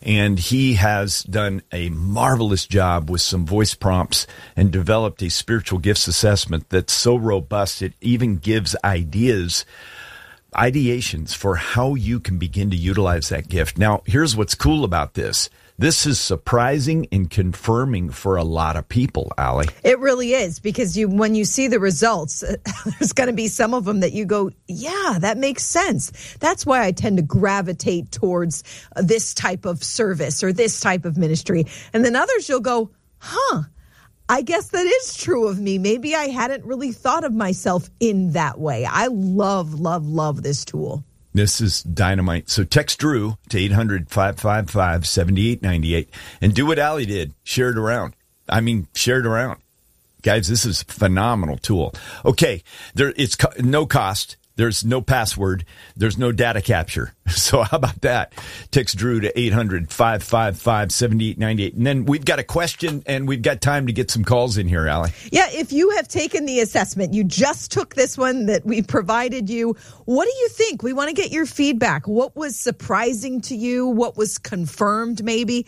And he has done a marvelous job with some voice prompts and developed a spiritual gifts assessment that's so robust it even gives ideations for how you can begin to utilize that gift. Now, here's what's cool about this. This is surprising and confirming for a lot of people, Allie. It really is, because when you see the results, there's going to be some of them that you go, yeah, that makes sense. That's why I tend to gravitate towards this type of service or this type of ministry. And then others you'll go, I guess that is true of me. Maybe I hadn't really thought of myself in that way. I love, love, love this tool. This is dynamite. So text Drew to 800-555-7898 and do what Allie did. Share it around. Share it around. Guys, this is a phenomenal tool. Okay, it's no cost. There's no password. There's no data capture. So how about that? Text Drew to 800-555-7898. And then we've got a question, and we've got time to get some calls in here, Allie. Yeah, if you have taken the assessment, you just took this one that we provided you. What do you think? We want to get your feedback. What was surprising to you? What was confirmed maybe?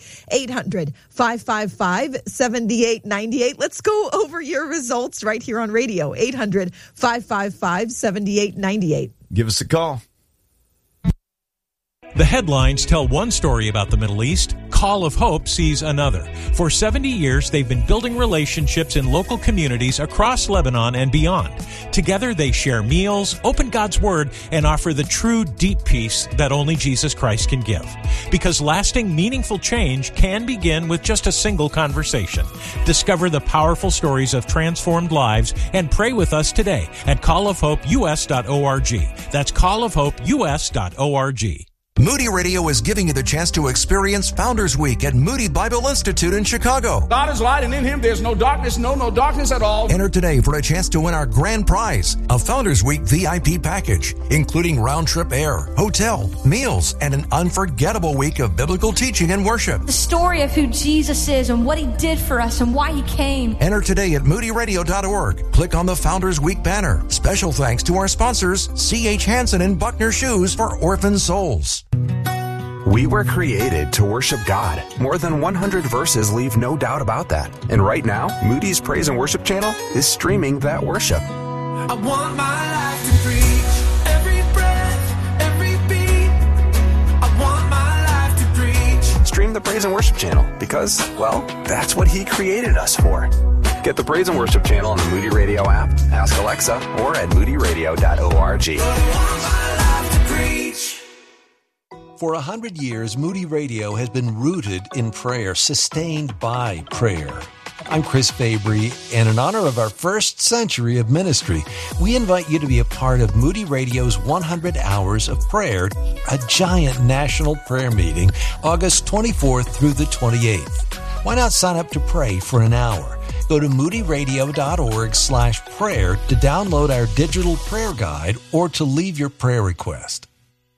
800-555-7898. Let's go over your results right here on radio. 800-555-7898. Give us a call. The headlines tell one story about the Middle East. Call of Hope sees another. For 70 years, they've been building relationships in local communities across Lebanon and beyond. Together, they share meals, open God's Word, and offer the true, deep peace that only Jesus Christ can give. Because lasting, meaningful change can begin with just a single conversation. Discover the powerful stories of transformed lives and pray with us today at callofhopeus.org. That's callofhopeus.org. Moody Radio is giving you the chance to experience Founders Week at Moody Bible Institute in Chicago. God is light, and in Him there's no darkness, no darkness at all. Enter today for a chance to win our grand prize, a Founders Week VIP package, including round-trip air, hotel, meals, and an unforgettable week of biblical teaching and worship. The story of who Jesus is and what He did for us and why He came. Enter today at moodyradio.org. Click on the Founders Week banner. Special thanks to our sponsors, C.H. Hansen and Buckner Shoes for Orphan Souls. We were created to worship God. More than 100 verses leave no doubt about that. And right now, Moody's Praise and Worship channel is streaming that worship. I want my life to preach, every breath, every beat. I want my life to preach. Stream the Praise and Worship channel because, well, that's what He created us for. Get the Praise and Worship channel on the Moody Radio app, ask Alexa, or at moodyradio.org. I want my life to preach. For 100 years, Moody Radio has been rooted in prayer, sustained by prayer. I'm Chris Fabry, and in honor of our first century of ministry, we invite you to be a part of Moody Radio's 100 Hours of Prayer, a giant national prayer meeting, August 24th through the 28th. Why not sign up to pray for an hour? Go to moodyradio.org/prayer to download our digital prayer guide or to leave your prayer request.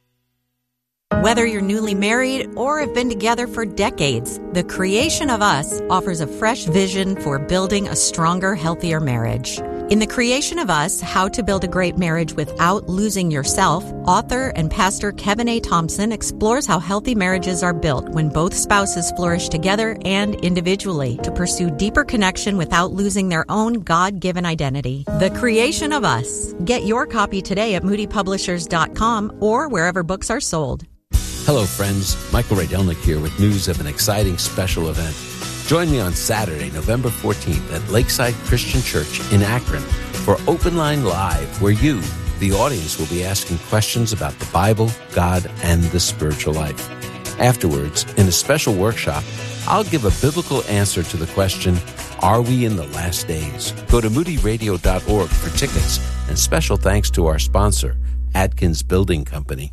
Whether you're newly married or have been together for decades, The Creation of Us offers a fresh vision for building a stronger, healthier marriage. In The Creation of Us, How to Build a Great Marriage Without Losing Yourself, author and pastor Kevin A. Thompson explores how healthy marriages are built when both spouses flourish together and individually to pursue deeper connection without losing their own God-given identity. The Creation of Us. Get your copy today at moodypublishers.com or wherever books are sold. Hello, friends. Michael Rydelnik here with news of an exciting special event. Join me on Saturday, November 14th at Lakeside Christian Church in Akron for Open Line Live, where you, the audience, will be asking questions about the Bible, God, and the spiritual life. Afterwards, in a special workshop, I'll give a biblical answer to the question, are we in the last days? Go to moodyradio.org for tickets, and special thanks to our sponsor, Adkins Building Company.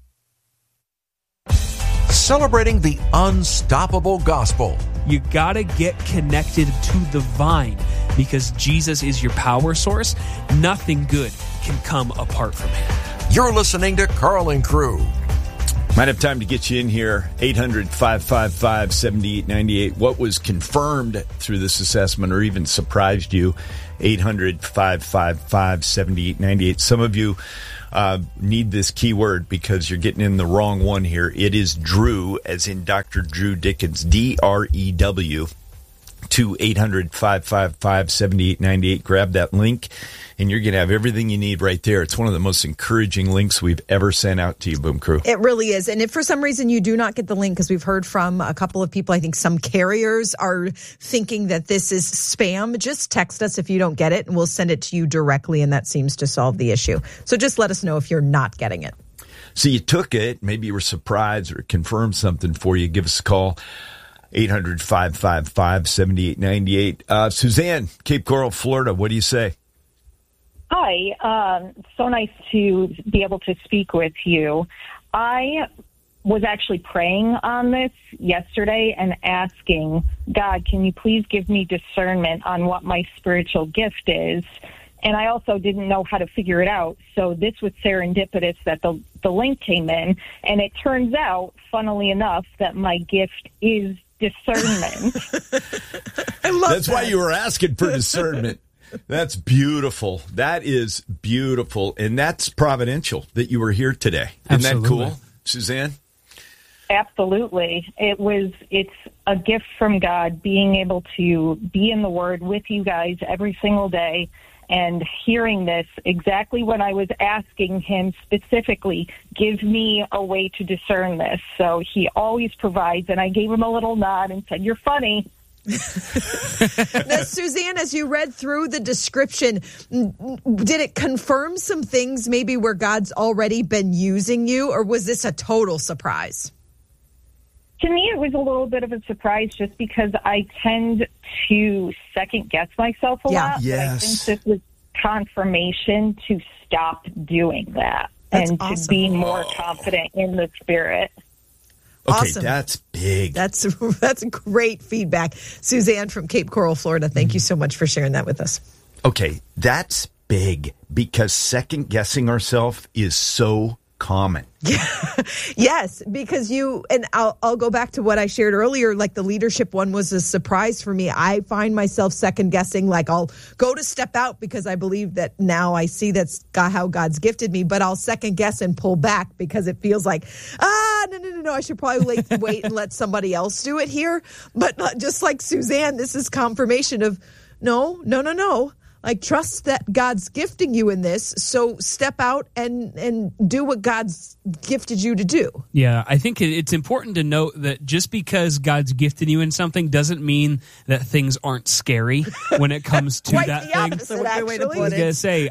Celebrating the unstoppable gospel. You gotta get connected to the vine because Jesus is your power source. Nothing good can come apart from Him. You're listening to Carl and Crew. Might have time to get you in here. 800-555-7898. What was confirmed through this assessment or even surprised you? 800-555-7898. Some of you need this keyword because you're getting in the wrong one here. It is Drew, as in Dr. Drew Dickens, DREW, to 800-555-7898. Grab that link, and you're going to have everything you need right there. It's one of the most encouraging links we've ever sent out to you, Boom Crew. It really is. And if for some reason you do not get the link, because we've heard from a couple of people, I think some carriers are thinking that this is spam, just text us if you don't get it, and we'll send it to you directly, and that seems to solve the issue. So just let us know if you're not getting it. So you took it, maybe you were surprised or it confirmed something for you. Give us a call. 800-555-7898. Suzanne, Cape Coral, Florida. What do you say? Hi. So nice to be able to speak with you. I was actually praying on this yesterday and asking, God, can you please give me discernment on what my spiritual gift is? And I also didn't know how to figure it out. So this was serendipitous that the link came in. And it turns out, funnily enough, that my gift is discernment. That's why you were asking for discernment. That's beautiful. That is beautiful. And that's providential that you were here today. Isn't that cool, Suzanne? Absolutely. It's a gift from God, being able to be in the Word with you guys every single day and hearing this exactly when I was asking him specifically, give me a way to discern this. So he always provides, and I gave him a little nod and said, you're funny. Now, Suzanne, as you read through the description, did it confirm some things maybe where God's already been using you, or was this a total surprise? To me, it was a little bit of a surprise just because I tend to second-guess myself a lot. Yes. I think this was confirmation to stop doing that. That's and awesome. To be more confident in the Spirit. Okay, Awesome. that's big. That's great feedback. Suzanne from Cape Coral, Florida, thank you so much for sharing that with us. Okay, that's big because second-guessing ourselves is so common. Yes, because I'll go back to what I shared earlier, like the leadership one was a surprise for me. I find myself second guessing, like I'll go to step out because I believe that now I see that's how God's gifted me, but I'll second guess and pull back because it feels like, no, I should probably wait and let somebody else do it here. But just like Suzanne, this is confirmation of no. Like, trust that God's gifting you in this, so step out and do what God's gifted you to do. Yeah, I think it's important to note that just because God's gifted you in something doesn't mean that things aren't scary when it comes to Quite that the thing. opposite, I was going to say,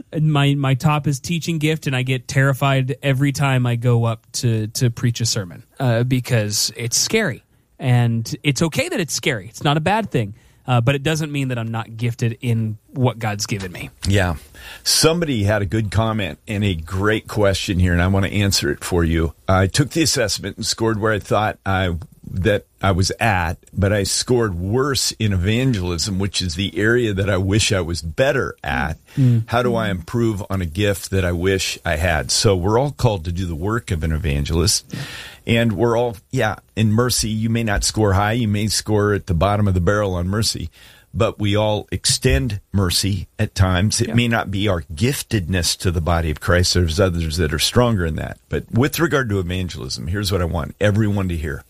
my top is teaching gift, and I get terrified every time I go up to preach a sermon because it's scary. And it's okay that it's scary. It's not a bad thing. But it doesn't mean that I'm not gifted in what God's given me. Yeah. Somebody had a good comment and a great question here, and I want to answer it for you. I took the assessment and scored where I thought that I was at, but I scored worse in evangelism, which is the area that I wish I was better at. How do I improve on a gift that I wish I had? So we're all called to do the work of an evangelist. And we're all, in mercy, you may not score high. You may score at the bottom of the barrel on mercy. But we all extend mercy at times. It may not be our giftedness to the body of Christ. There's others that are stronger in that. But with regard to evangelism, here's what I want everyone to hear.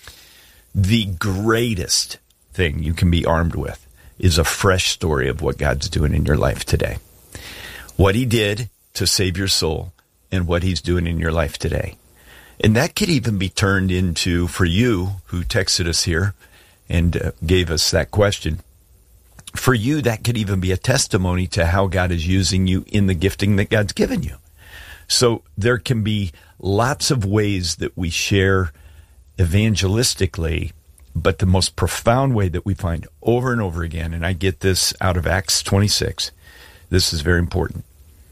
The greatest thing you can be armed with is a fresh story of what God's doing in your life today. What he did to save your soul and what he's doing in your life today. And that could even be turned into, for you who texted us here and gave us that question, for you, that could even be a testimony to how God is using you in the gifting that God's given you. So there can be lots of ways that we share evangelistically, but the most profound way that we find over and over again, and I get this out of Acts 26, this is very important.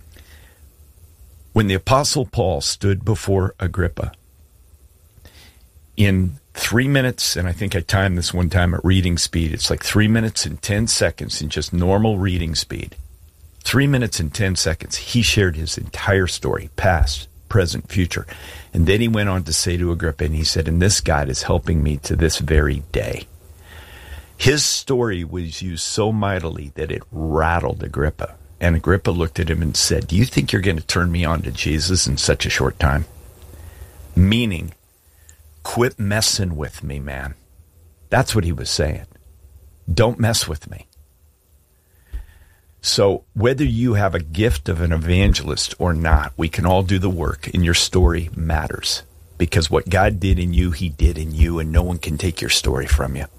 When the Apostle Paul stood before Agrippa, in 3 minutes, and I think I timed this one time at reading speed, it's like 3 minutes and 10 seconds in just normal reading speed. 3 minutes and 10 seconds, he shared his entire story, past, present, future. And then he went on to say to Agrippa, and he said, and this God is helping me to this very day. His story was used so mightily that it rattled Agrippa. And Agrippa looked at him and said, do you think you're going to turn me on to Jesus in such a short time? Meaning, quit messing with me, man. That's what he was saying. Don't mess with me. So whether you have a gift of an evangelist or not, we can all do the work, and your story matters. Because what God did in you, he did in you, and no one can take your story from you.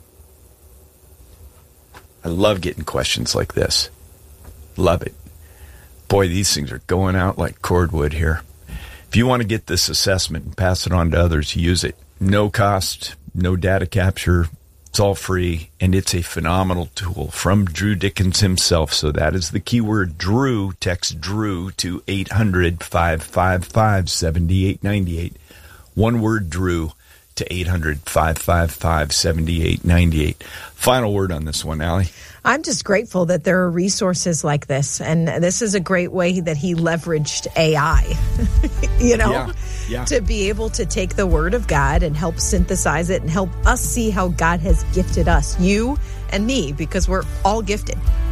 I love getting questions like this. Love it. Boy, these things are going out like cordwood here. If you want to get this assessment and pass it on to others, use it. No cost, no data capture. It's all free, and it's a phenomenal tool from Drew Dickens himself. So that is the keyword Drew. Text Drew to 800-555-7898. One word Drew to 800-555-7898. Final word on this one, Allie. I'm just grateful that there are resources like this. And this is a great way that he leveraged AI, to be able to take the word of God and help synthesize it and help us see how God has gifted us, you and me, because we're all gifted.